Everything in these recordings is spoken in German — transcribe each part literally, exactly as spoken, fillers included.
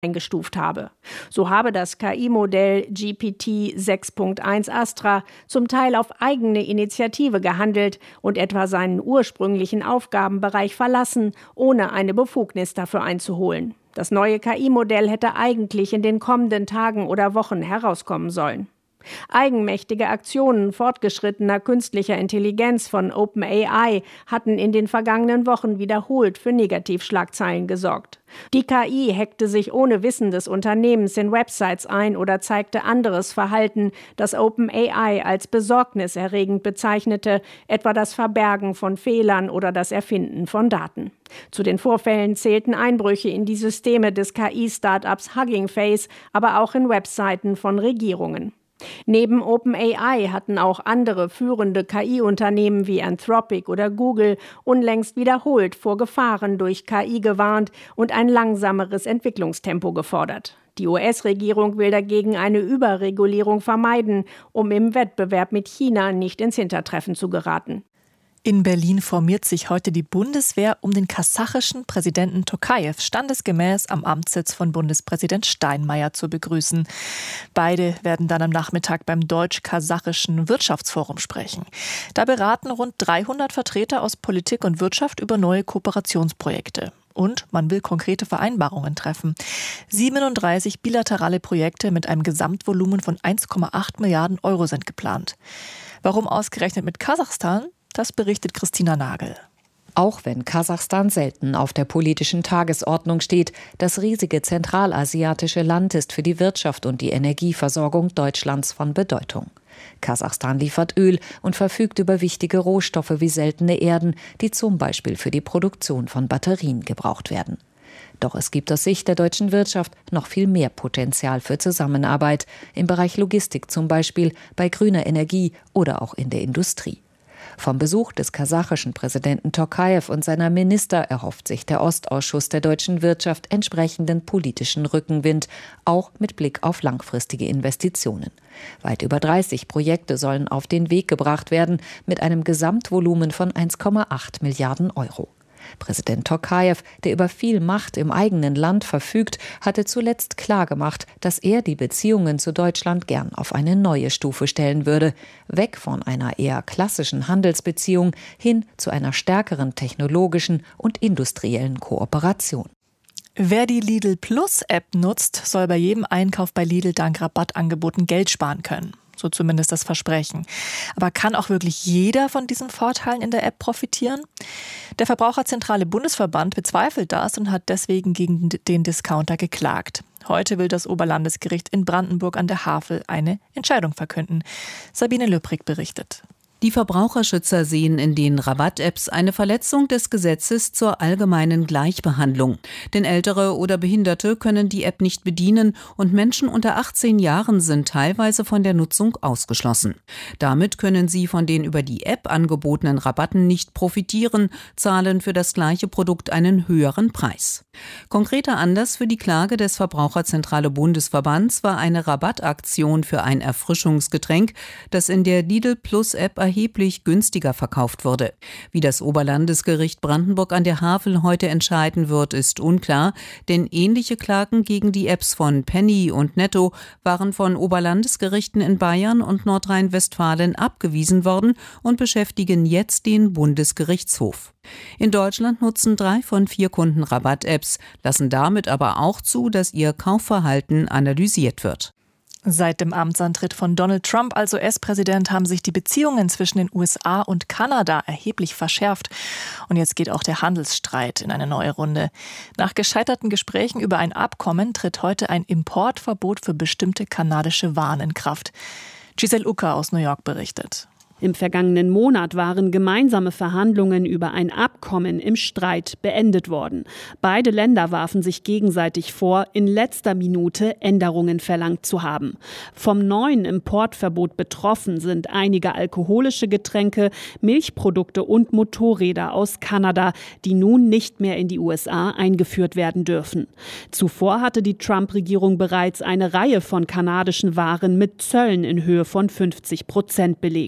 eingestuft habe. So habe das K I-Modell G P T sechs Punkt eins Astra zum Teil auf eigene Initiative gehandelt und etwa seinen ursprünglichen Aufgabenbereich verlassen, ohne eine Befugnis dafür einzuholen. Das neue K I-Modell hätte eigentlich in den kommenden Tagen oder Wochen herauskommen sollen. Eigenmächtige Aktionen fortgeschrittener künstlicher Intelligenz von OpenAI hatten in den vergangenen Wochen wiederholt für Negativschlagzeilen gesorgt. Die K I hackte sich ohne Wissen des Unternehmens in Websites ein oder zeigte anderes Verhalten, das OpenAI als besorgniserregend bezeichnete, etwa das Verbergen von Fehlern oder das Erfinden von Daten. Zu den Vorfällen zählten Einbrüche in die Systeme des K I-Startups Hugging Face, aber auch in Webseiten von Regierungen. Neben OpenAI hatten auch andere führende K I-Unternehmen wie Anthropic oder Google unlängst wiederholt vor Gefahren durch K I gewarnt und ein langsameres Entwicklungstempo gefordert. Die U S-Regierung will dagegen eine Überregulierung vermeiden, um im Wettbewerb mit China nicht ins Hintertreffen zu geraten. In Berlin formiert sich heute die Bundeswehr, um den kasachischen Präsidenten Tokajew standesgemäß am Amtssitz von Bundespräsident Steinmeier zu begrüßen. Beide werden dann am Nachmittag beim Deutsch-Kasachischen Wirtschaftsforum sprechen. Da beraten rund dreihundert Vertreter aus Politik und Wirtschaft über neue Kooperationsprojekte. Und man will konkrete Vereinbarungen treffen. siebenunddreißig bilaterale Projekte mit einem Gesamtvolumen von eins Komma acht Milliarden Euro sind geplant. Warum ausgerechnet mit Kasachstan? Das berichtet Christina Nagel. Auch wenn Kasachstan selten auf der politischen Tagesordnung steht, das riesige zentralasiatische Land ist für die Wirtschaft und die Energieversorgung Deutschlands von Bedeutung. Kasachstan liefert Öl und verfügt über wichtige Rohstoffe wie seltene Erden, die zum Beispiel für die Produktion von Batterien gebraucht werden. Doch es gibt aus Sicht der deutschen Wirtschaft noch viel mehr Potenzial für Zusammenarbeit, im Bereich Logistik zum Beispiel, bei grüner Energie oder auch in der Industrie. Vom Besuch des kasachischen Präsidenten Tokajew und seiner Minister erhofft sich der Ostausschuss der deutschen Wirtschaft entsprechenden politischen Rückenwind, auch mit Blick auf langfristige Investitionen. Weit über dreißig Projekte sollen auf den Weg gebracht werden, mit einem Gesamtvolumen von eins Komma acht Milliarden Euro. Präsident Tokajew, der über viel Macht im eigenen Land verfügt, hatte zuletzt klargemacht, dass er die Beziehungen zu Deutschland gern auf eine neue Stufe stellen würde. Weg von einer eher klassischen Handelsbeziehung hin zu einer stärkeren technologischen und industriellen Kooperation. Wer die Lidl Plus App nutzt, soll bei jedem Einkauf bei Lidl dank Rabattangeboten Geld sparen können. So zumindest das Versprechen. Aber kann auch wirklich jeder von diesen Vorteilen in der App profitieren? Der Verbraucherzentrale Bundesverband bezweifelt das und hat deswegen gegen den Discounter geklagt. Heute will das Oberlandesgericht in Brandenburg an der Havel eine Entscheidung verkünden. Sabine Lüpprig berichtet. Die Verbraucherschützer sehen in den Rabatt-Apps eine Verletzung des Gesetzes zur allgemeinen Gleichbehandlung. Denn Ältere oder Behinderte können die App nicht bedienen und Menschen unter achtzehn Jahren sind teilweise von der Nutzung ausgeschlossen. Damit können sie von den über die App angebotenen Rabatten nicht profitieren, zahlen für das gleiche Produkt einen höheren Preis. Konkreter Anlass für die Klage des Verbraucherzentrale Bundesverbands war eine Rabattaktion für ein Erfrischungsgetränk, das in der Lidl Plus App erheblich günstiger verkauft wurde. Wie das Oberlandesgericht Brandenburg an der Havel heute entscheiden wird, ist unklar, denn ähnliche Klagen gegen die Apps von Penny und Netto waren von Oberlandesgerichten in Bayern und Nordrhein-Westfalen abgewiesen worden und beschäftigen jetzt den Bundesgerichtshof. In Deutschland nutzen drei von vier Kunden Rabatt-Apps, lassen damit aber auch zu, dass ihr Kaufverhalten analysiert wird. Seit dem Amtsantritt von Donald Trump als U S-Präsident haben sich die Beziehungen zwischen den U S A und Kanada erheblich verschärft. Und jetzt geht auch der Handelsstreit in eine neue Runde. Nach gescheiterten Gesprächen über ein Abkommen tritt heute ein Importverbot für bestimmte kanadische Waren in Kraft. Giselle Ucker aus New York berichtet. Im vergangenen Monat waren gemeinsame Verhandlungen über ein Abkommen im Streit beendet worden. Beide Länder warfen sich gegenseitig vor, in letzter Minute Änderungen verlangt zu haben. Vom neuen Importverbot betroffen sind einige alkoholische Getränke, Milchprodukte und Motorräder aus Kanada, die nun nicht mehr in die U S A eingeführt werden dürfen. Zuvor hatte die Trump-Regierung bereits eine Reihe von kanadischen Waren mit Zöllen in Höhe von fünfzig Prozent belegt.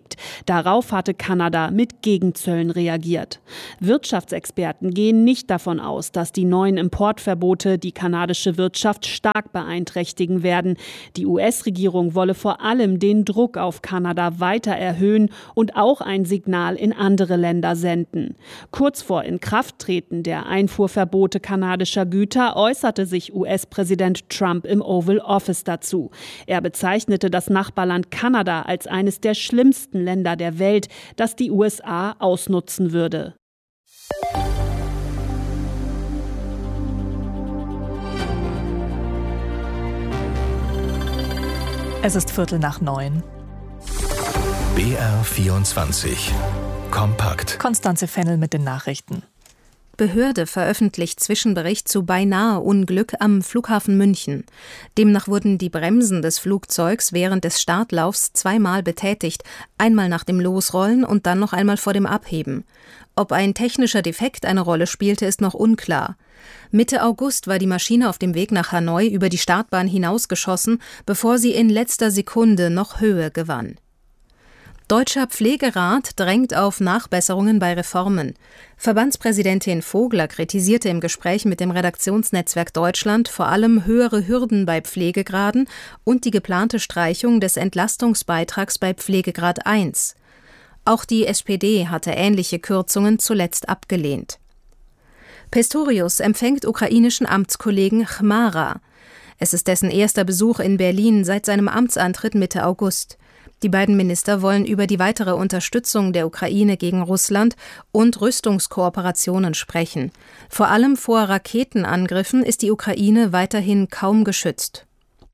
Darauf hatte Kanada mit Gegenzöllen reagiert. Wirtschaftsexperten gehen nicht davon aus, dass die neuen Importverbote die kanadische Wirtschaft stark beeinträchtigen werden. Die U S-Regierung wolle vor allem den Druck auf Kanada weiter erhöhen und auch ein Signal in andere Länder senden. Kurz vor Inkrafttreten der Einfuhrverbote kanadischer Güter äußerte sich U S-Präsident Trump im Oval Office dazu. Er bezeichnete das Nachbarland Kanada als eines der schlimmsten Länder der Welt, das die U S A ausnutzen würde. Es ist Viertel nach neun. B R vierundzwanzig. Kompakt. Konstanze Fennel mit den Nachrichten. Behörde veröffentlicht Zwischenbericht zu beinahe Unglück am Flughafen München. Demnach wurden die Bremsen des Flugzeugs während des Startlaufs zweimal betätigt, einmal nach dem Losrollen und dann noch einmal vor dem Abheben. Ob ein technischer Defekt eine Rolle spielte, ist noch unklar. Mitte August war die Maschine auf dem Weg nach Hanoi über die Startbahn hinausgeschossen, bevor sie in letzter Sekunde noch Höhe gewann. Deutscher Pflegerat drängt auf Nachbesserungen bei Reformen. Verbandspräsidentin Vogler kritisierte im Gespräch mit dem Redaktionsnetzwerk Deutschland vor allem höhere Hürden bei Pflegegraden und die geplante Streichung des Entlastungsbeitrags bei Pflegegrad eins. Auch die S P D hatte ähnliche Kürzungen zuletzt abgelehnt. Pistorius empfängt ukrainischen Amtskollegen Chmara. Es ist dessen erster Besuch in Berlin seit seinem Amtsantritt Mitte August. Die beiden Minister wollen über die weitere Unterstützung der Ukraine gegen Russland und Rüstungskooperationen sprechen. Vor allem vor Raketenangriffen ist die Ukraine weiterhin kaum geschützt.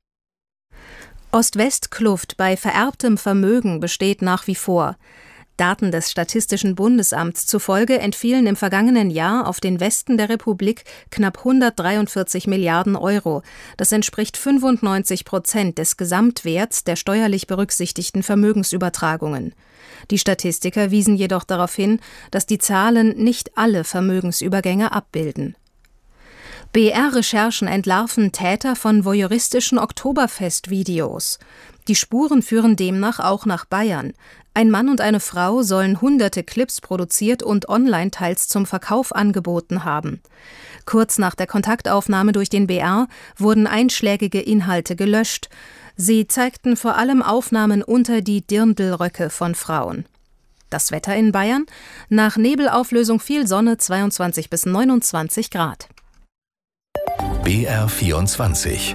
Ost-West-Kluft bei vererbtem Vermögen besteht nach wie vor. Daten des Statistischen Bundesamts zufolge entfielen im vergangenen Jahr auf den Westen der Republik knapp hundertdreiundvierzig Milliarden Euro. Das entspricht fünfundneunzig Prozent des Gesamtwerts der steuerlich berücksichtigten Vermögensübertragungen. Die Statistiker wiesen jedoch darauf hin, dass die Zahlen nicht alle Vermögensübergänge abbilden. B R-Recherchen entlarven Täter von voyeuristischen Oktoberfest-Videos. Die Spuren führen demnach auch nach Bayern. Ein Mann und eine Frau sollen hunderte Clips produziert und online teils zum Verkauf angeboten haben. Kurz nach der Kontaktaufnahme durch den B R wurden einschlägige Inhalte gelöscht. Sie zeigten vor allem Aufnahmen unter die Dirndlröcke von Frauen. Das Wetter in Bayern? Nach Nebelauflösung viel Sonne, zweiundzwanzig bis neunundzwanzig Grad. B R vierundzwanzig.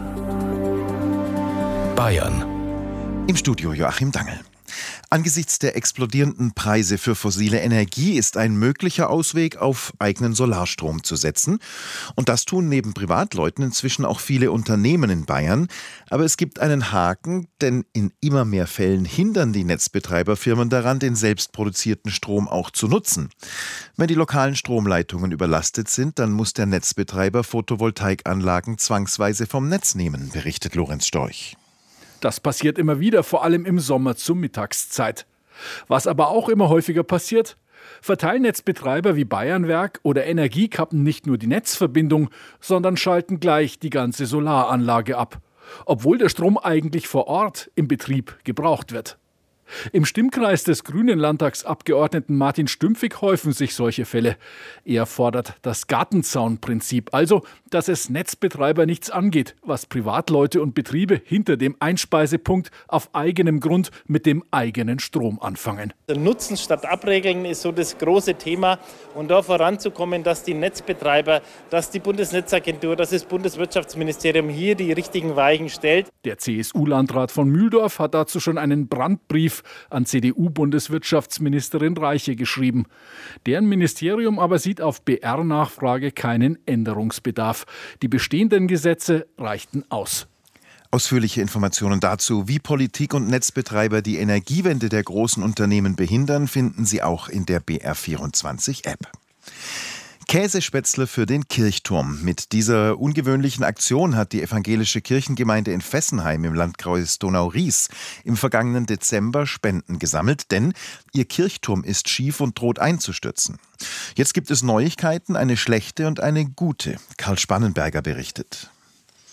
Bayern. Im Studio Joachim Dangel. Angesichts der explodierenden Preise für fossile Energie ist ein möglicher Ausweg, auf eigenen Solarstrom zu setzen. Und das tun neben Privatleuten inzwischen auch viele Unternehmen in Bayern. Aber es gibt einen Haken, denn in immer mehr Fällen hindern die Netzbetreiberfirmen daran, den selbst produzierten Strom auch zu nutzen. Wenn die lokalen Stromleitungen überlastet sind, dann muss der Netzbetreiber Photovoltaikanlagen zwangsweise vom Netz nehmen, berichtet Lorenz Storch. Das passiert immer wieder, vor allem im Sommer zur Mittagszeit. Was aber auch immer häufiger passiert: Verteilnetzbetreiber wie Bayernwerk oder Energie kappen nicht nur die Netzverbindung, sondern schalten gleich die ganze Solaranlage ab, obwohl der Strom eigentlich vor Ort im Betrieb gebraucht wird. Im Stimmkreis des grünen Landtagsabgeordneten Martin Stümpfig häufen sich solche Fälle. Er fordert das Gartenzaunprinzip, also dass es Netzbetreiber nichts angeht, was Privatleute und Betriebe hinter dem Einspeisepunkt auf eigenem Grund mit dem eigenen Strom anfangen. Nutzen statt Abregeln ist so das große Thema. Und da voranzukommen, dass die Netzbetreiber, dass die Bundesnetzagentur, dass das Bundeswirtschaftsministerium hier die richtigen Weichen stellt. Der C S U-Landrat von Mühldorf hat dazu schon einen Brandbrief an C D U-Bundeswirtschaftsministerin Reiche geschrieben. Deren Ministerium aber sieht auf B R-Nachfrage keinen Änderungsbedarf. Die bestehenden Gesetze reichten aus. Ausführliche Informationen dazu, wie Politik und Netzbetreiber die Energiewende der großen Unternehmen behindern, finden Sie auch in der B R vierundzwanzig-App. Käsespätzle für den Kirchturm. Mit dieser ungewöhnlichen Aktion hat die evangelische Kirchengemeinde in Fessenheim im Landkreis Donau-Ries im vergangenen Dezember Spenden gesammelt, denn ihr Kirchturm ist schief und droht einzustürzen. Jetzt gibt es Neuigkeiten, eine schlechte und eine gute. Karl Spannenberger berichtet.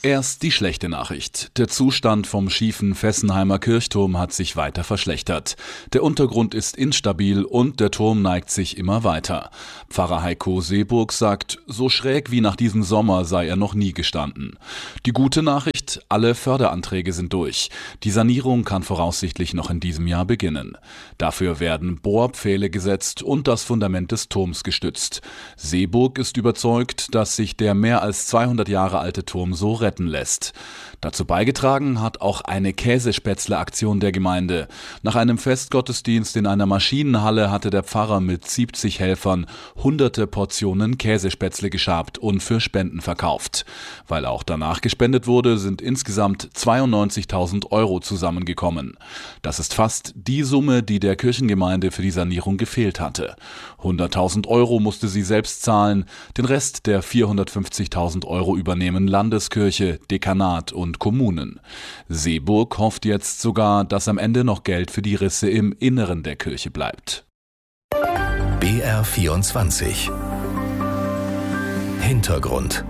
Erst die schlechte Nachricht. Der Zustand vom schiefen Fessenheimer Kirchturm hat sich weiter verschlechtert. Der Untergrund ist instabil und der Turm neigt sich immer weiter. Pfarrer Heiko Seeburg sagt, so schräg wie nach diesem Sommer sei er noch nie gestanden. Die gute Nachricht, alle Förderanträge sind durch. Die Sanierung kann voraussichtlich noch in diesem Jahr beginnen. Dafür werden Bohrpfähle gesetzt und das Fundament des Turms gestützt. Seeburg ist überzeugt, dass sich der mehr als zweihundert Jahre alte Turm so retten lässt. Dazu beigetragen hat auch eine Käsespätzle-Aktion der Gemeinde. Nach einem Festgottesdienst in einer Maschinenhalle hatte der Pfarrer mit siebzig Helfern hunderte Portionen Käsespätzle geschabt und für Spenden verkauft. Weil auch danach gespendet wurde, sind insgesamt zweiundneunzigtausend Euro zusammengekommen. Das ist fast die Summe, die der Kirchengemeinde für die Sanierung gefehlt hatte. hunderttausend Euro musste sie selbst zahlen, den Rest der vierhundertfünfzigtausend Euro übernehmen Landeskirche, Dekanat und Kommunen. Seeburg hofft jetzt sogar, dass am Ende noch Geld für die Risse im Inneren der Kirche bleibt. B R vierundzwanzig Hintergrund.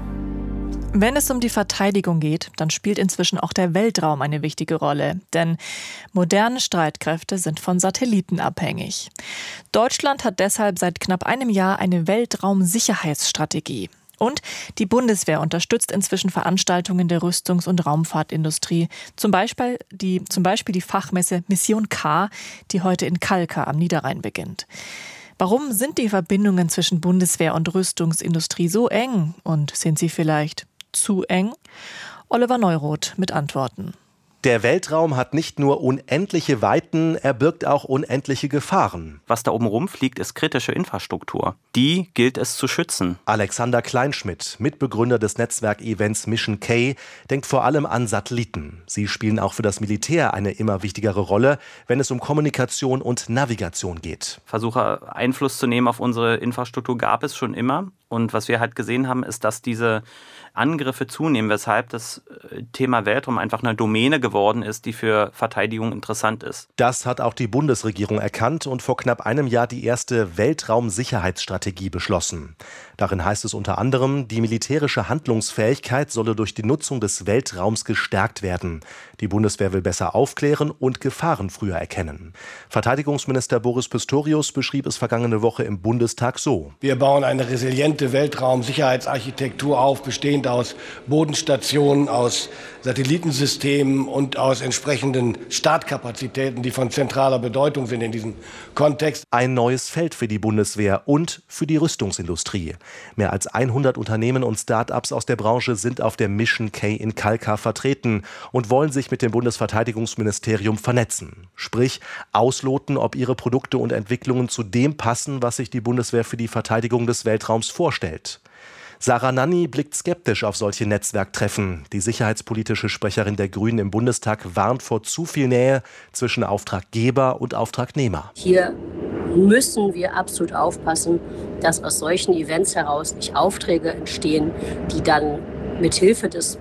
Wenn es um die Verteidigung geht, dann spielt inzwischen auch der Weltraum eine wichtige Rolle. Denn moderne Streitkräfte sind von Satelliten abhängig. Deutschland hat deshalb seit knapp einem Jahr eine Weltraumsicherheitsstrategie. Und die Bundeswehr unterstützt inzwischen Veranstaltungen der Rüstungs- und Raumfahrtindustrie. Zum Beispiel, die, zum Beispiel die Fachmesse Mission K, die heute in Kalkar am Niederrhein beginnt. Warum sind die Verbindungen zwischen Bundeswehr und Rüstungsindustrie so eng? Und sind sie vielleicht zu eng? Oliver Neuroth mit Antworten. Der Weltraum hat nicht nur unendliche Weiten, er birgt auch unendliche Gefahren. Was da oben rumfliegt, ist kritische Infrastruktur. Die gilt es zu schützen. Alexander Kleinschmidt, Mitbegründer des Netzwerkevents Mission K, denkt vor allem an Satelliten. Sie spielen auch für das Militär eine immer wichtigere Rolle, wenn es um Kommunikation und Navigation geht. Versuche, Einfluss zu nehmen auf unsere Infrastruktur gab es schon immer. Und was wir halt gesehen haben, ist, dass diese Angriffe zunehmen, weshalb das Thema Weltraum einfach eine Domäne geworden ist, die für Verteidigung interessant ist. Das hat auch die Bundesregierung erkannt und vor knapp einem Jahr die erste Weltraumsicherheitsstrategie beschlossen. Darin heißt es unter anderem, die militärische Handlungsfähigkeit solle durch die Nutzung des Weltraums gestärkt werden. Die Bundeswehr will besser aufklären und Gefahren früher erkennen. Verteidigungsminister Boris Pistorius beschrieb es vergangene Woche im Bundestag so: Wir bauen eine resiliente Weltraumsicherheitsarchitektur auf, bestehend aus Bodenstationen, aus Satellitensystemen und aus entsprechenden Startkapazitäten, die von zentraler Bedeutung sind in diesem Kontext. Ein neues Feld für die Bundeswehr und für die Rüstungsindustrie. Mehr als hundert Unternehmen und Start-ups aus der Branche sind auf der Mission K in Kalkar vertreten und wollen sich mit dem Bundesverteidigungsministerium vernetzen. Sprich, ausloten, ob ihre Produkte und Entwicklungen zu dem passen, was sich die Bundeswehr für die Verteidigung des Weltraums vorstellt. Sarah Nanni blickt skeptisch auf solche Netzwerktreffen. Die sicherheitspolitische Sprecherin der Grünen im Bundestag warnt vor zu viel Nähe zwischen Auftraggeber und Auftragnehmer. Hier müssen wir absolut aufpassen, dass aus solchen Events heraus nicht Aufträge entstehen, die dann mit Hilfe des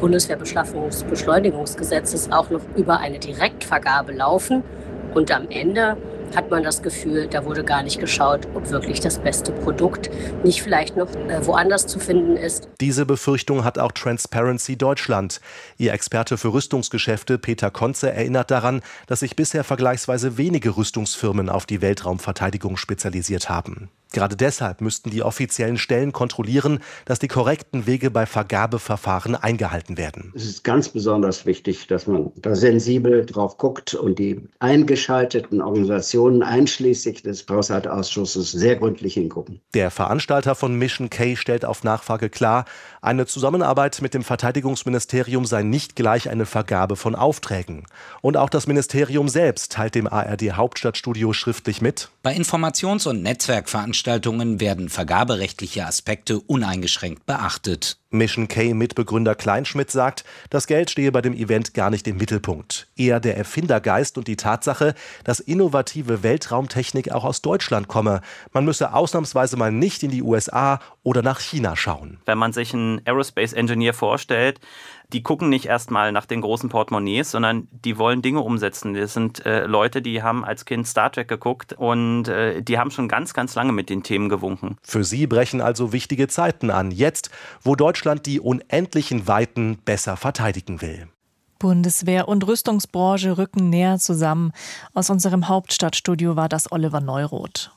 Bundeswehrbeschaffungsbeschleunigungsgesetzes auch noch über eine Direktvergabe laufen. Und am Ende hat man das Gefühl, da wurde gar nicht geschaut, ob wirklich das beste Produkt nicht vielleicht noch äh, woanders zu finden ist. Diese Befürchtung hat auch Transparency Deutschland. Ihr Experte für Rüstungsgeschäfte Peter Konze erinnert daran, dass sich bisher vergleichsweise wenige Rüstungsfirmen auf die Weltraumverteidigung spezialisiert haben. Gerade deshalb müssten die offiziellen Stellen kontrollieren, dass die korrekten Wege bei Vergabeverfahren eingehalten werden. Es ist ganz besonders wichtig, dass man da sensibel drauf guckt und die eingeschalteten Organisationen einschließlich des Haushaltsausschusses sehr gründlich hingucken. Der Veranstalter von Mission K stellt auf Nachfrage klar, eine Zusammenarbeit mit dem Verteidigungsministerium sei nicht gleich eine Vergabe von Aufträgen. Und auch das Ministerium selbst teilt dem A R D-Hauptstadtstudio schriftlich mit: Bei Informations- und Netzwerkveranstaltungen werden vergaberechtliche Aspekte uneingeschränkt beachtet. Mission K-Mitbegründer Kleinschmidt sagt, das Geld stehe bei dem Event gar nicht im Mittelpunkt. Eher der Erfindergeist und die Tatsache, dass innovative Weltraumtechnik auch aus Deutschland komme. Man müsse ausnahmsweise mal nicht in die U S A oder nach China schauen. Wenn man sich einen Aerospace Engineer vorstellt, die gucken nicht erstmal nach den großen Portemonnaies, sondern die wollen Dinge umsetzen. Das sind äh, Leute, die haben als Kind Star Trek geguckt und äh, die haben schon ganz, ganz lange mit den Themen gewunken. Für sie brechen also wichtige Zeiten an. Jetzt, wo Deutschland die unendlichen Weiten besser verteidigen will. Bundeswehr und Rüstungsbranche rücken näher zusammen. Aus unserem Hauptstadtstudio war das Oliver Neuroth.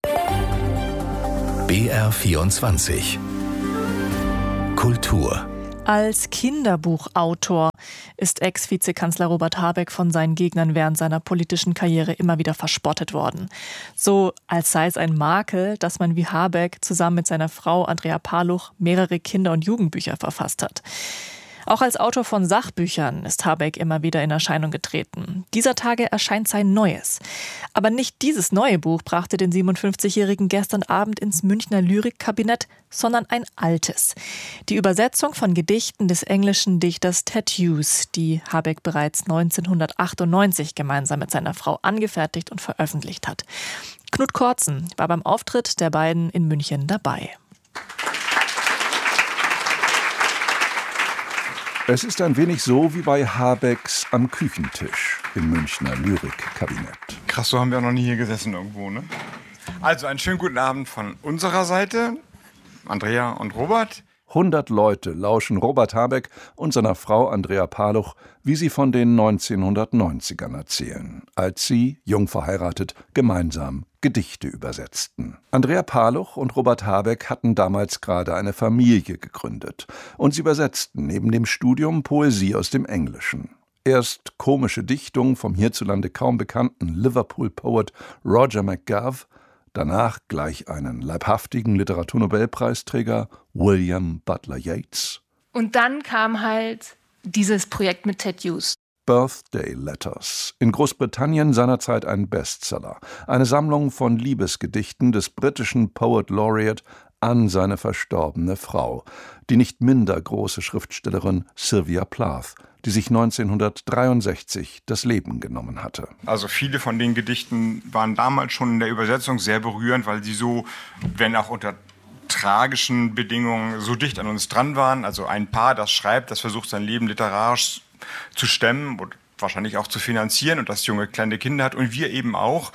B R vierundzwanzig Kultur. Als Kinderbuchautor ist Ex-Vizekanzler Robert Habeck von seinen Gegnern während seiner politischen Karriere immer wieder verspottet worden. So als sei es ein Makel, dass man wie Habeck zusammen mit seiner Frau Andrea Paluch mehrere Kinder- und Jugendbücher verfasst hat. Auch als Autor von Sachbüchern ist Habeck immer wieder in Erscheinung getreten. Dieser Tage erscheint sein neues. Aber nicht dieses neue Buch brachte den siebenundfünfzigjährigen gestern Abend ins Münchner Lyrikkabinett, sondern ein altes. Die Übersetzung von Gedichten des englischen Dichters Ted Hughes, die Habeck bereits neunzehnhundertachtundneunzig gemeinsam mit seiner Frau angefertigt und veröffentlicht hat. Knut Kortzen war beim Auftritt der beiden in München dabei. Es ist ein wenig so wie bei Habecks am Küchentisch im Münchner Lyrikkabinett. Krass, so haben wir auch noch nie hier gesessen irgendwo, ne? Also einen schönen guten Abend von unserer Seite, Andrea und Robert. hundert Leute lauschen Robert Habeck und seiner Frau Andrea Paluch, wie sie von den neunzehnhundertneunzigern erzählen, als sie, jung verheiratet, gemeinsam Gedichte übersetzten. Andrea Paluch und Robert Habeck hatten damals gerade eine Familie gegründet und sie übersetzten neben dem Studium Poesie aus dem Englischen. Erst komische Dichtung vom hierzulande kaum bekannten Liverpool-Poet Roger McGough, danach gleich einen leibhaftigen Literaturnobelpreisträger William Butler Yeats. Und dann kam halt dieses Projekt mit Ted Hughes. Birthday Letters, in Großbritannien seinerzeit ein Bestseller, eine Sammlung von Liebesgedichten des britischen Poet Laureate an seine verstorbene Frau, die nicht minder große Schriftstellerin Sylvia Plath, die sich neunzehnhundertdreiundsechzig das Leben genommen hatte. Also viele von den Gedichten waren damals schon in der Übersetzung sehr berührend, weil sie so, wenn auch unter tragischen Bedingungen, so dicht an uns dran waren. Also ein Paar, das schreibt, das versucht sein Leben literarisch zu stemmen und wahrscheinlich auch zu finanzieren und das junge kleine Kinder hat und wir eben auch.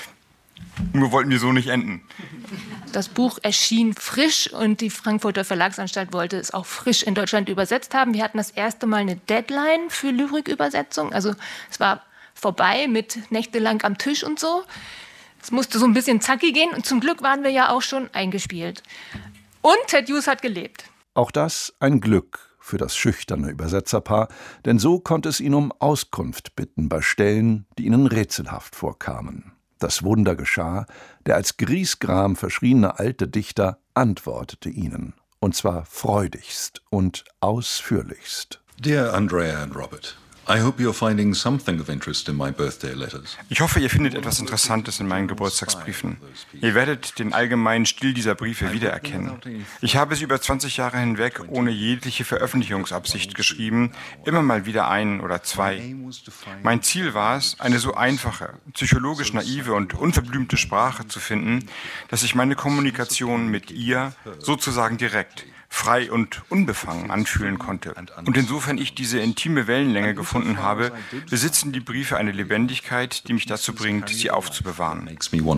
Nur wollten wir so nicht enden. Das Buch erschien frisch und die Frankfurter Verlagsanstalt wollte es auch frisch in Deutschland übersetzt haben. Wir hatten das erste Mal eine Deadline für Lyrikübersetzung. Also es war vorbei mit nächtelang am Tisch und so. Es musste so ein bisschen zacki gehen und zum Glück waren wir ja auch schon eingespielt. Und Ted Hughes hat gelebt. Auch das ein Glück für das schüchterne Übersetzerpaar, denn so konnte es ihn um Auskunft bitten bei Stellen, die ihnen rätselhaft vorkamen. Das Wunder geschah, der als Griesgram verschriene alte Dichter antwortete ihnen, und zwar freudigst und ausführlichst. Dear Andrea and Robert, I hope you're finding something of interest in my birthday letters. Ich hoffe, ihr findet etwas Interessantes in meinen Geburtstagsbriefen. Ihr werdet den allgemeinen Stil dieser Briefe wiedererkennen. Ich habe sie über zwanzig Jahre hinweg ohne jegliche Veröffentlichungsabsicht geschrieben, immer mal wieder ein oder zwei. Mein Ziel war es, eine so einfache, psychologisch naive und unverblümte Sprache zu finden, dass ich meine Kommunikation mit ihr sozusagen direkt, frei und unbefangen anfühlen konnte. Und insofern ich diese intime Wellenlänge gefunden habe, besitzen die Briefe eine Lebendigkeit, die mich dazu bringt, sie aufzubewahren.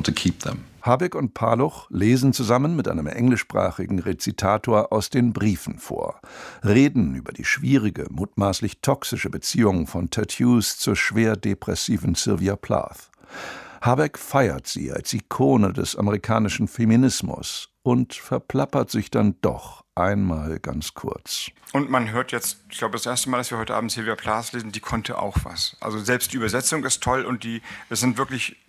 Habeck und Paluch lesen zusammen mit einem englischsprachigen Rezitator aus den Briefen vor, reden über die schwierige, mutmaßlich toxische Beziehung von Ted Hughes zur schwer depressiven Sylvia Plath. Habeck feiert sie als Ikone des amerikanischen Feminismus und verplappert sich dann doch einmal ganz kurz. Und man hört jetzt, ich glaube, das erste Mal, dass wir heute Abend Sylvia Plath lesen, die konnte auch was. Also selbst die Übersetzung ist toll und die, das sind wirklich...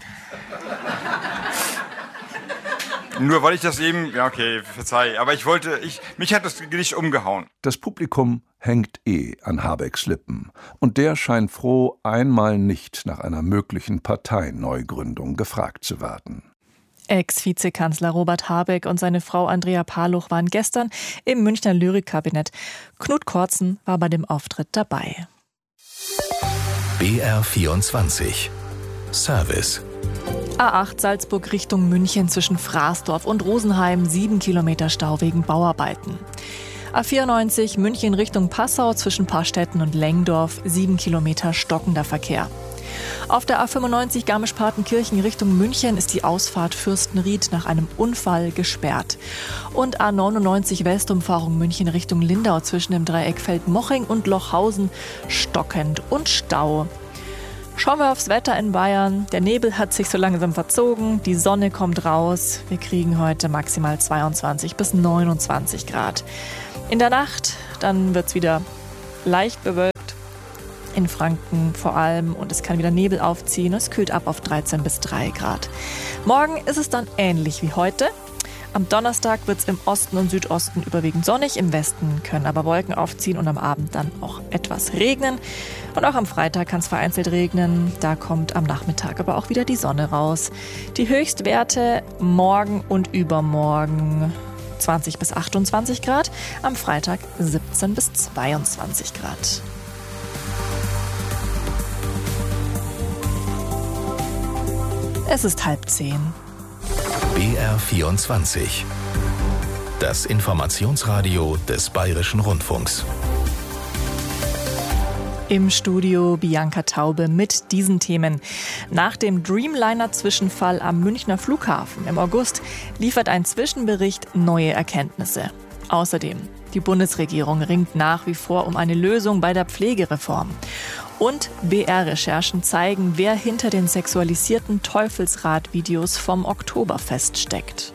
Nur weil ich das eben, ja okay, verzeih, aber ich wollte, ich, mich hat das Gedicht umgehauen. Das Publikum hängt eh an Habecks Lippen und der scheint froh, einmal nicht nach einer möglichen Parteineugründung gefragt zu werden. Ex-Vizekanzler Robert Habeck und seine Frau Andrea Paluch waren gestern im Münchner Lyrikkabinett. Knut Kortzen war bei dem Auftritt dabei. B R vierundzwanzig Service. A acht Salzburg Richtung München zwischen Fraßdorf und Rosenheim, sieben Kilometer Stau wegen Bauarbeiten. A vierundneunzig München Richtung Passau zwischen Parstetten und Lengdorf, sieben Kilometer stockender Verkehr. Auf der A fünfundneunzig Garmisch-Partenkirchen Richtung München ist die Ausfahrt Fürstenried nach einem Unfall gesperrt. Und A neunundneunzig Westumfahrung München Richtung Lindau zwischen dem Dreieck Feldmoching und Lochhausen stockend und Stau. Schauen wir aufs Wetter in Bayern. Der Nebel hat sich so langsam verzogen, die Sonne kommt raus. Wir kriegen heute maximal zweiundzwanzig bis neunundzwanzig Grad. In der Nacht, dann wird es wieder leicht bewölkt. In Franken vor allem, und es kann wieder Nebel aufziehen. Es kühlt ab auf dreizehn bis drei Grad. Morgen ist es dann ähnlich wie heute. Am Donnerstag wird es im Osten und Südosten überwiegend sonnig, im Westen können aber Wolken aufziehen und am Abend dann auch etwas regnen. Und auch am Freitag kann es vereinzelt regnen, da kommt am Nachmittag aber auch wieder die Sonne raus. Die Höchstwerte morgen und übermorgen zwanzig bis achtundzwanzig Grad, am Freitag siebzehn bis zweiundzwanzig Grad. Es ist halb zehn. B R vierundzwanzig. Das Informationsradio des Bayerischen Rundfunks. Im Studio Bianca Taube mit diesen Themen. Nach dem Dreamliner-Zwischenfall am Münchner Flughafen im August liefert ein Zwischenbericht neue Erkenntnisse. Außerdem, die Bundesregierung ringt nach wie vor um eine Lösung bei der Pflegereform. Und B R-Recherchen zeigen, wer hinter den sexualisierten Teufelsrad-Videos vom Oktoberfest steckt.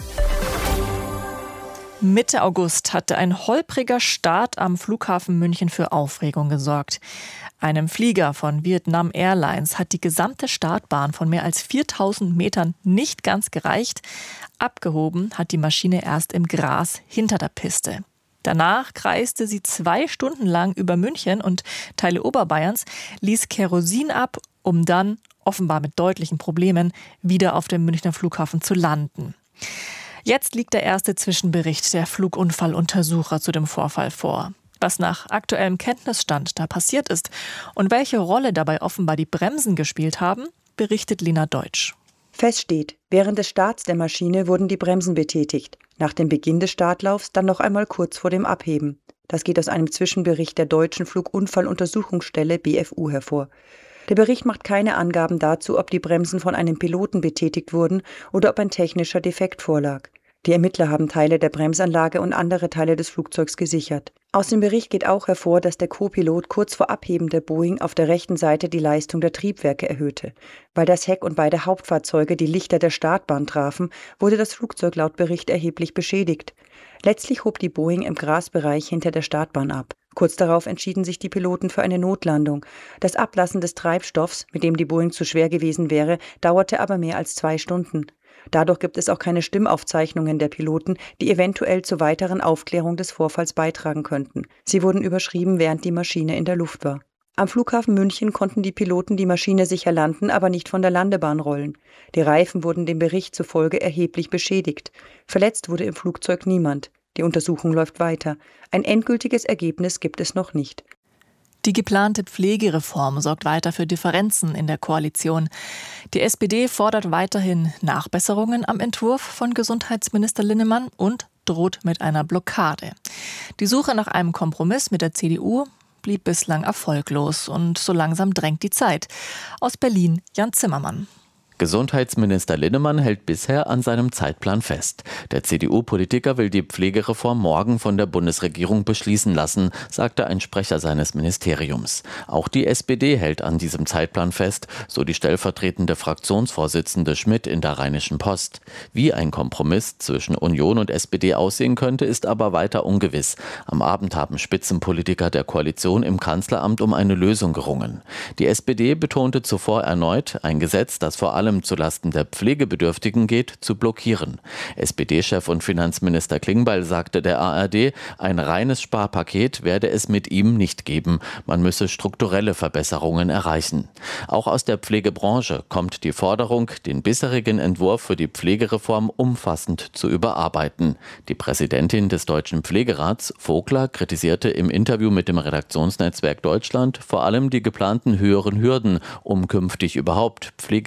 Mitte August hatte ein holpriger Start am Flughafen München für Aufregung gesorgt. Einem Flieger von Vietnam Airlines hat die gesamte Startbahn von mehr als viertausend Metern nicht ganz gereicht. Abgehoben hat die Maschine erst im Gras hinter der Piste. Danach kreiste sie zwei Stunden lang über München und Teile Oberbayerns, ließ Kerosin ab, um dann, offenbar mit deutlichen Problemen, wieder auf dem Münchner Flughafen zu landen. Jetzt liegt der erste Zwischenbericht der Flugunfalluntersucher zu dem Vorfall vor. Was nach aktuellem Kenntnisstand da passiert ist und welche Rolle dabei offenbar die Bremsen gespielt haben, berichtet Lina Deutsch. Fest steht, während des Starts der Maschine wurden die Bremsen betätigt. Nach dem Beginn des Startlaufs dann noch einmal kurz vor dem Abheben. Das geht aus einem Zwischenbericht der Deutschen Flugunfalluntersuchungsstelle B F U hervor. Der Bericht macht keine Angaben dazu, ob die Bremsen von einem Piloten betätigt wurden oder ob ein technischer Defekt vorlag. Die Ermittler haben Teile der Bremsanlage und andere Teile des Flugzeugs gesichert. Aus dem Bericht geht auch hervor, dass der Co-Pilot kurz vor Abheben der Boeing auf der rechten Seite die Leistung der Triebwerke erhöhte. Weil das Heck und beide Hauptfahrzeuge die Lichter der Startbahn trafen, wurde das Flugzeug laut Bericht erheblich beschädigt. Letztlich hob die Boeing im Grasbereich hinter der Startbahn ab. Kurz darauf entschieden sich die Piloten für eine Notlandung. Das Ablassen des Treibstoffs, mit dem die Boeing zu schwer gewesen wäre, dauerte aber mehr als zwei Stunden. Dadurch gibt es auch keine Stimmaufzeichnungen der Piloten, die eventuell zur weiteren Aufklärung des Vorfalls beitragen könnten. Sie wurden überschrieben, während die Maschine in der Luft war. Am Flughafen München konnten die Piloten die Maschine sicher landen, aber nicht von der Landebahn rollen. Die Reifen wurden dem Bericht zufolge erheblich beschädigt. Verletzt wurde im Flugzeug niemand. Die Untersuchung läuft weiter. Ein endgültiges Ergebnis gibt es noch nicht. Die geplante Pflegereform sorgt weiter für Differenzen in der Koalition. Die S P D fordert weiterhin Nachbesserungen am Entwurf von Gesundheitsminister Linnemann und droht mit einer Blockade. Die Suche nach einem Kompromiss mit der C D U blieb bislang erfolglos und so langsam drängt die Zeit. Aus Berlin Jan Zimmermann. Gesundheitsminister Linnemann hält bisher an seinem Zeitplan fest. Der C D U-Politiker will die Pflegereform morgen von der Bundesregierung beschließen lassen, sagte ein Sprecher seines Ministeriums. Auch die S P D hält an diesem Zeitplan fest, so die stellvertretende Fraktionsvorsitzende Schmidt in der Rheinischen Post. Wie ein Kompromiss zwischen Union und S P D aussehen könnte, ist aber weiter ungewiss. Am Abend haben Spitzenpolitiker der Koalition im Kanzleramt um eine Lösung gerungen. Die S P D betonte zuvor erneut, ein Gesetz, das vor allem zulasten der Pflegebedürftigen geht, zu blockieren. S P D-Chef und Finanzminister Klingbeil sagte der A R D, ein reines Sparpaket werde es mit ihm nicht geben. Man müsse strukturelle Verbesserungen erreichen. Auch aus der Pflegebranche kommt die Forderung, den bisherigen Entwurf für die Pflegereform umfassend zu überarbeiten. Die Präsidentin des Deutschen Pflegerats, Vogler, kritisierte im Interview mit dem Redaktionsnetzwerk Deutschland vor allem die geplanten höheren Hürden, um künftig überhaupt Pflegeleistungen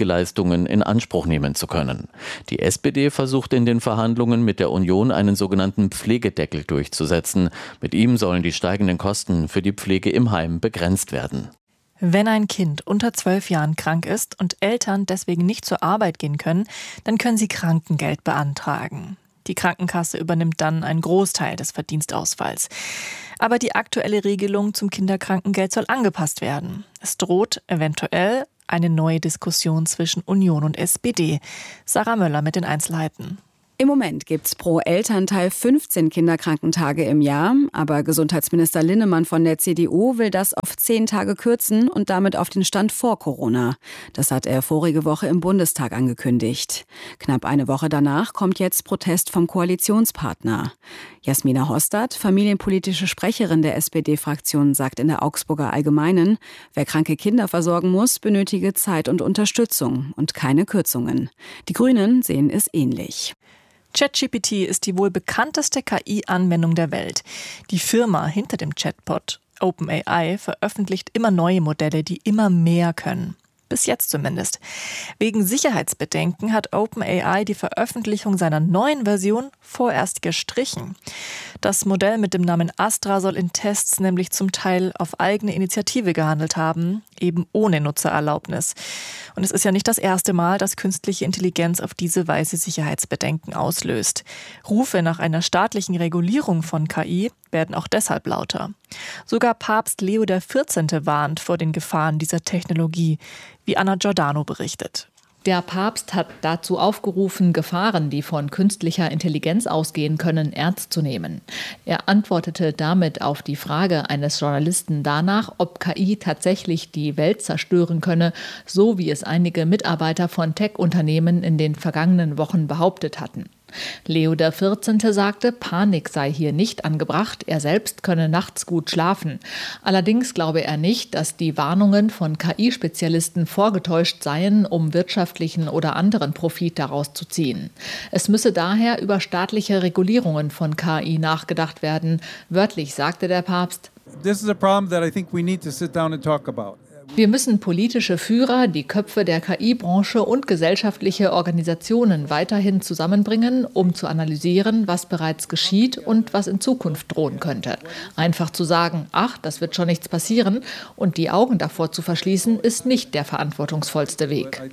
Leistungen in Anspruch nehmen zu können. Die S P D versucht in den Verhandlungen mit der Union einen sogenannten Pflegedeckel durchzusetzen. Mit ihm sollen die steigenden Kosten für die Pflege im Heim begrenzt werden. Wenn ein Kind unter zwölf Jahren krank ist und Eltern deswegen nicht zur Arbeit gehen können, dann können sie Krankengeld beantragen. Die Krankenkasse übernimmt dann einen Großteil des Verdienstausfalls. Aber die aktuelle Regelung zum Kinderkrankengeld soll angepasst werden. Es droht eventuell eine neue Diskussion zwischen Union und S P D. Sarah Möller mit den Einzelheiten. Im Moment gibt's pro Elternteil fünfzehn Kinderkrankentage im Jahr, aber Gesundheitsminister Linnemann von der C D U will das auf zehn Tage kürzen und damit auf den Stand vor Corona. Das hat er vorige Woche im Bundestag angekündigt. Knapp eine Woche danach kommt jetzt Protest vom Koalitionspartner. Jasmina Hostad, familienpolitische Sprecherin der S P D-Fraktion, sagt in der Augsburger Allgemeinen, wer kranke Kinder versorgen muss, benötige Zeit und Unterstützung und keine Kürzungen. Die Grünen sehen es ähnlich. ChatGPT ist die wohl bekannteste K I-Anwendung der Welt. Die Firma hinter dem Chatbot, OpenAI, veröffentlicht immer neue Modelle, die immer mehr können. Bis jetzt zumindest. Wegen Sicherheitsbedenken hat OpenAI die Veröffentlichung seiner neuen Version vorerst gestrichen. Das Modell mit dem Namen Astra soll in Tests nämlich zum Teil auf eigene Initiative gehandelt haben, eben ohne Nutzererlaubnis. Und es ist ja nicht das erste Mal, dass künstliche Intelligenz auf diese Weise Sicherheitsbedenken auslöst. Rufe nach einer staatlichen Regulierung von K I werden auch deshalb lauter. Sogar Papst Leo der vierzehnte warnt vor den Gefahren dieser Technologie, wie Anna Giordano berichtet. Der Papst hat dazu aufgerufen, Gefahren, die von künstlicher Intelligenz ausgehen können, ernst zu nehmen. Er antwortete damit auf die Frage eines Journalisten danach, ob K I tatsächlich die Welt zerstören könne, so wie es einige Mitarbeiter von Tech-Unternehmen in den vergangenen Wochen behauptet hatten. Leo der vierzehnte sagte, Panik sei hier nicht angebracht, er selbst könne nachts gut schlafen. Allerdings glaube er nicht, dass die Warnungen von K I-Spezialisten vorgetäuscht seien, um wirtschaftlichen oder anderen Profit daraus zu ziehen. Es müsse daher über staatliche Regulierungen von K I nachgedacht werden. Wörtlich sagte der Papst, This is a problem that I think we need to sit down and talk about. Wir müssen politische Führer, die Köpfe der K I-Branche und gesellschaftliche Organisationen weiterhin zusammenbringen, um zu analysieren, was bereits geschieht und was in Zukunft drohen könnte. Einfach zu sagen, ach, das wird schon nichts passieren und die Augen davor zu verschließen, ist nicht der verantwortungsvollste Weg.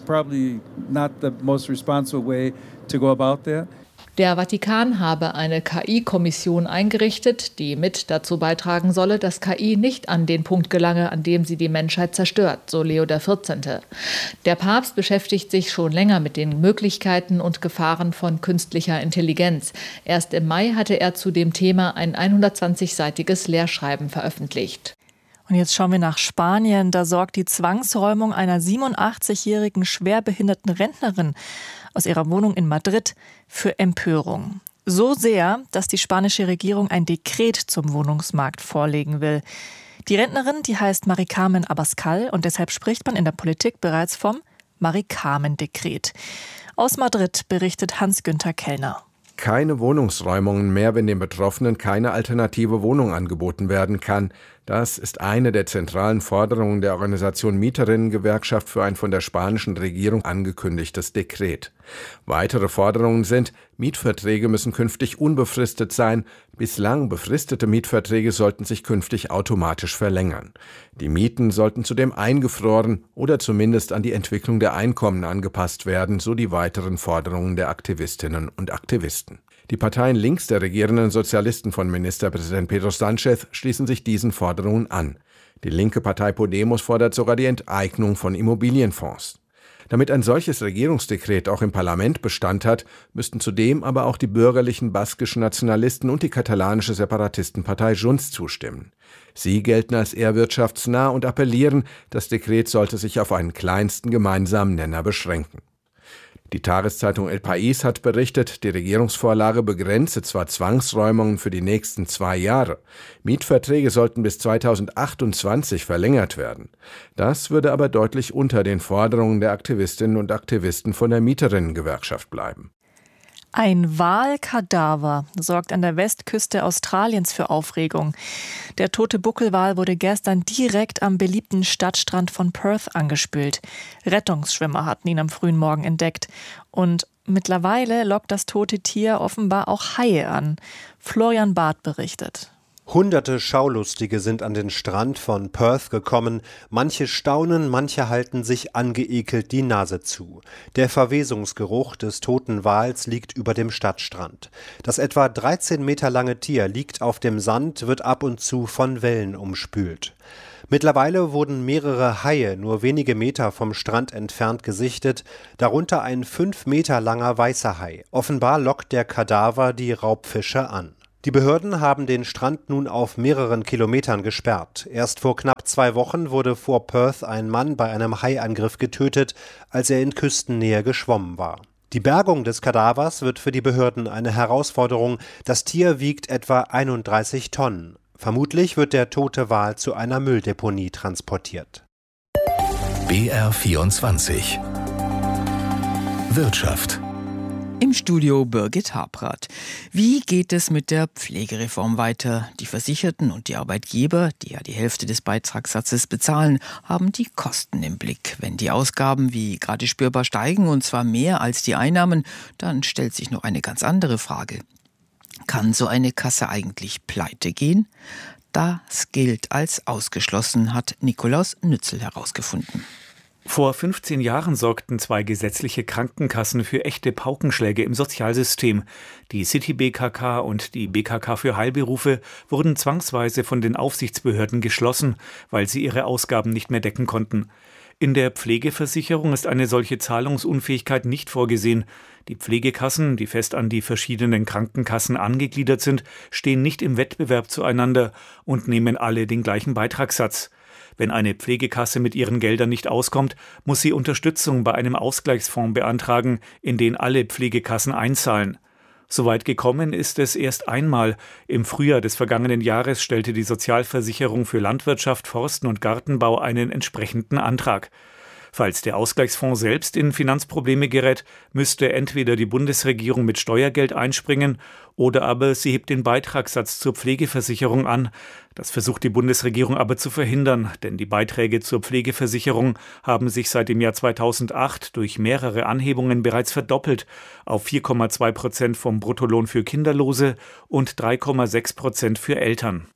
Der Vatikan habe eine K I-Kommission eingerichtet, die mit dazu beitragen solle, dass K I nicht an den Punkt gelange, an dem sie die Menschheit zerstört, so Leo der vierzehnte. Der Papst beschäftigt sich schon länger mit den Möglichkeiten und Gefahren von künstlicher Intelligenz. Erst im Mai hatte er zu dem Thema ein hundertzwanzigseitiges Lehrschreiben veröffentlicht. Und jetzt schauen wir nach Spanien. Da sorgt die Zwangsräumung einer siebenundachtzigjährigen schwerbehinderten Rentnerin aus ihrer Wohnung in Madrid für Empörung. So sehr, dass die spanische Regierung ein Dekret zum Wohnungsmarkt vorlegen will. Die Rentnerin, die heißt Mari Carmen Abascal und deshalb spricht man in der Politik bereits vom Mari Carmen-Dekret. Aus Madrid berichtet Hans-Günther Kellner. Keine Wohnungsräumungen mehr, wenn den Betroffenen keine alternative Wohnung angeboten werden kann. Das ist eine der zentralen Forderungen der Organisation Mieterinnen-Gewerkschaft für ein von der spanischen Regierung angekündigtes Dekret. Weitere Forderungen sind, Mietverträge müssen künftig unbefristet sein. Bislang befristete Mietverträge sollten sich künftig automatisch verlängern. Die Mieten sollten zudem eingefroren oder zumindest an die Entwicklung der Einkommen angepasst werden, so die weiteren Forderungen der Aktivistinnen und Aktivisten. Die Parteien links der regierenden Sozialisten von Ministerpräsident Pedro Sánchez schließen sich diesen Forderungen an. Die linke Partei Podemos fordert sogar die Enteignung von Immobilienfonds. Damit ein solches Regierungsdekret auch im Parlament Bestand hat, müssten zudem aber auch die bürgerlichen baskischen Nationalisten und die katalanische Separatistenpartei Junts zustimmen. Sie gelten als eher wirtschaftsnah und appellieren, das Dekret sollte sich auf einen kleinsten gemeinsamen Nenner beschränken. Die Tageszeitung El País hat berichtet, die Regierungsvorlage begrenze zwar Zwangsräumungen für die nächsten zwei Jahre, Mietverträge sollten bis zweitausendachtundzwanzig verlängert werden. Das würde aber deutlich unter den Forderungen der Aktivistinnen und Aktivisten von der Mieterinnen-Gewerkschaft bleiben. Ein Walkadaver sorgt an der Westküste Australiens für Aufregung. Der tote Buckelwal wurde gestern direkt am beliebten Stadtstrand von Perth angespült. Rettungsschwimmer hatten ihn am frühen Morgen entdeckt. Und mittlerweile lockt das tote Tier offenbar auch Haie an. Florian Barth berichtet. Hunderte Schaulustige sind an den Strand von Perth gekommen. Manche staunen, manche halten sich angeekelt die Nase zu. Der Verwesungsgeruch des toten Wals liegt über dem Stadtstrand. Das etwa dreizehn Meter lange Tier liegt auf dem Sand, wird ab und zu von Wellen umspült. Mittlerweile wurden mehrere Haie nur wenige Meter vom Strand entfernt gesichtet, darunter ein fünf Meter langer weißer Hai. Offenbar lockt der Kadaver die Raubfische an. Die Behörden haben den Strand nun auf mehreren Kilometern gesperrt. Erst vor knapp zwei Wochen wurde vor Perth ein Mann bei einem Haiangriff getötet, als er in Küstennähe geschwommen war. Die Bergung des Kadavers wird für die Behörden eine Herausforderung. Das Tier wiegt etwa einunddreißig Tonnen. Vermutlich wird der tote Wal zu einer Mülldeponie transportiert. B R vierundzwanzig Wirtschaft. Im Studio Birgit Habrath. Wie geht es mit der Pflegereform weiter? Die Versicherten und die Arbeitgeber, die ja die Hälfte des Beitragssatzes bezahlen, haben die Kosten im Blick. Wenn die Ausgaben wie gerade spürbar steigen, und zwar mehr als die Einnahmen, dann stellt sich noch eine ganz andere Frage. Kann so eine Kasse eigentlich pleite gehen? Das gilt als ausgeschlossen, hat Nikolaus Nützel herausgefunden. Vor fünfzehn Jahren sorgten zwei gesetzliche Krankenkassen für echte Paukenschläge im Sozialsystem. Die City B K K und die B K K für Heilberufe wurden zwangsweise von den Aufsichtsbehörden geschlossen, weil sie ihre Ausgaben nicht mehr decken konnten. In der Pflegeversicherung ist eine solche Zahlungsunfähigkeit nicht vorgesehen. Die Pflegekassen, die fest an die verschiedenen Krankenkassen angegliedert sind, stehen nicht im Wettbewerb zueinander und nehmen alle den gleichen Beitragssatz. Wenn eine Pflegekasse mit ihren Geldern nicht auskommt, muss sie Unterstützung bei einem Ausgleichsfonds beantragen, in den alle Pflegekassen einzahlen. Soweit gekommen ist es erst einmal. Im Frühjahr des vergangenen Jahres stellte die Sozialversicherung für Landwirtschaft, Forsten und Gartenbau einen entsprechenden Antrag. Falls der Ausgleichsfonds selbst in Finanzprobleme gerät, müsste entweder die Bundesregierung mit Steuergeld einspringen oder aber sie hebt den Beitragssatz zur Pflegeversicherung an. Das versucht die Bundesregierung aber zu verhindern, denn die Beiträge zur Pflegeversicherung haben sich seit dem Jahr zweitausendacht durch mehrere Anhebungen bereits verdoppelt auf vier Komma zwei Prozent vom Bruttolohn für Kinderlose und drei Komma sechs Prozent für Eltern.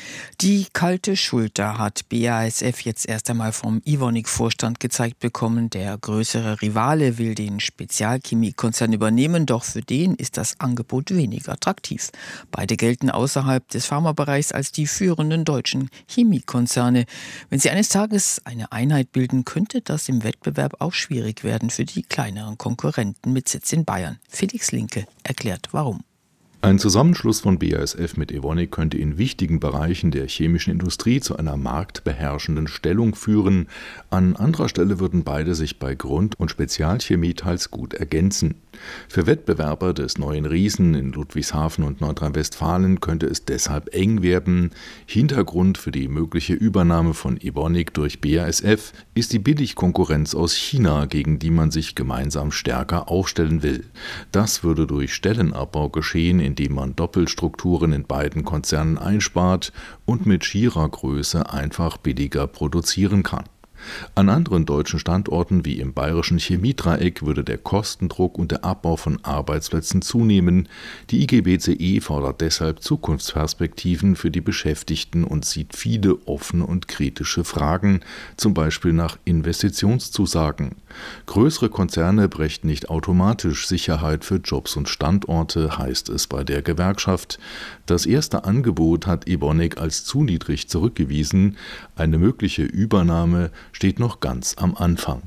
Die kalte Schulter hat B A S F jetzt erst einmal vom Evonik-Vorstand gezeigt bekommen. Der größere Rivale will den Spezialchemiekonzern übernehmen, doch für den ist das Angebot wenig attraktiv. Beide gelten außerhalb des Pharmabereichs als die führenden deutschen Chemiekonzerne. Wenn sie eines Tages eine Einheit bilden, könnte das im Wettbewerb auch schwierig werden für die kleineren Konkurrenten mit Sitz in Bayern. Felix Linke erklärt, warum. Ein Zusammenschluss von B A S F mit Evonik könnte in wichtigen Bereichen der chemischen Industrie zu einer marktbeherrschenden Stellung führen. An anderer Stelle würden beide sich bei Grund- und Spezialchemie teils gut ergänzen. Für Wettbewerber des neuen Riesen in Ludwigshafen und Nordrhein-Westfalen könnte es deshalb eng werden. Hintergrund für die mögliche Übernahme von Evonik durch B A S F ist die Billigkonkurrenz aus China, gegen die man sich gemeinsam stärker aufstellen will. Das würde durch Stellenabbau geschehen, indem man Doppelstrukturen in beiden Konzernen einspart und mit schierer Größe einfach billiger produzieren kann. An anderen deutschen Standorten wie im bayerischen Chemiedreieck würde der Kostendruck und der Abbau von Arbeitsplätzen zunehmen. Die I G B C E fordert deshalb Zukunftsperspektiven für die Beschäftigten und sieht viele offene und kritische Fragen, zum Beispiel nach Investitionszusagen. Größere Konzerne brächten nicht automatisch Sicherheit für Jobs und Standorte, heißt es bei der Gewerkschaft. Das erste Angebot hat Evonik als zu niedrig zurückgewiesen. Eine mögliche Übernahme steht noch ganz am Anfang.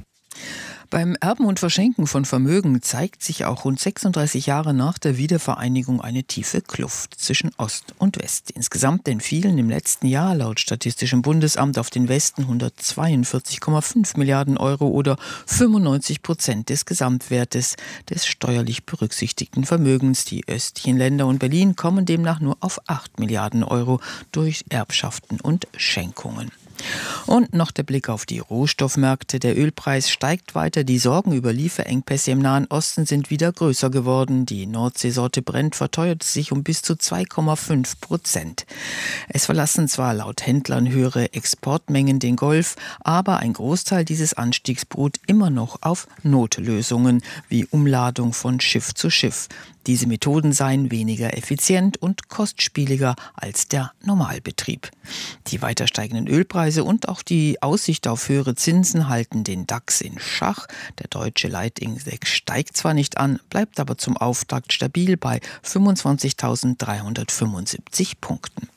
Beim Erben und Verschenken von Vermögen zeigt sich auch rund sechsunddreißig Jahre nach der Wiedervereinigung eine tiefe Kluft zwischen Ost und West. Insgesamt entfielen im letzten Jahr laut Statistischem Bundesamt auf den Westen hundertzweiundvierzig Komma fünf Milliarden Euro oder fünfundneunzig Prozent des Gesamtwertes des steuerlich berücksichtigten Vermögens. Die östlichen Länder und Berlin kommen demnach nur auf acht Milliarden Euro durch Erbschaften und Schenkungen. Und noch der Blick auf die Rohstoffmärkte. Der Ölpreis steigt weiter. Die Sorgen über Lieferengpässe im Nahen Osten sind wieder größer geworden. Die Nordseesorte Brent verteuert sich um bis zu zwei Komma fünf Prozent. Es verlassen zwar laut Händlern höhere Exportmengen den Golf, aber ein Großteil dieses Anstiegs beruht immer noch auf Notlösungen wie Umladung von Schiff zu Schiff. Diese Methoden seien weniger effizient und kostspieliger als der Normalbetrieb. Die weiter steigenden Ölpreise und auch die Aussicht auf höhere Zinsen halten den DAX in Schach. Der deutsche Leitindex steigt zwar nicht an, bleibt aber zum Auftakt stabil bei fünfundzwanzigtausenddreihundertfünfundsiebzig Punkten.